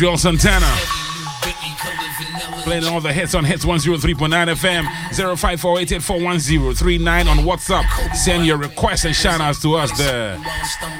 Joel Santana. Playing all the hits on Hits 103.9 FM. 0548841039 on WhatsApp. Send your requests and shout outs to us there.